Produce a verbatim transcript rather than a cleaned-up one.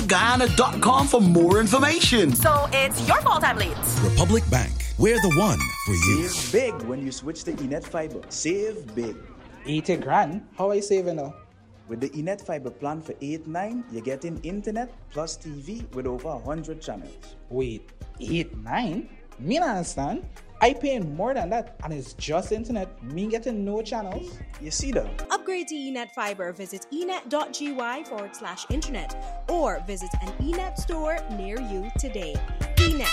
guyana dot com for more information. So it's your fault I'm late. Republic Bank. We're the one for you. Save big when you switch to Enet Fiber. Save big. eighty grand? How are you saving now? With the Enet Fiber plan for eight nine, you're getting internet plus T V with over one hundred channels. Wait, eight nine? Me not understand. I paying more than that, and it's just internet. Me getting no channels. You see that? Upgrade to Enet Fiber. Visit enet.gy forward slash internet or visit an Enet store near you today. Enet.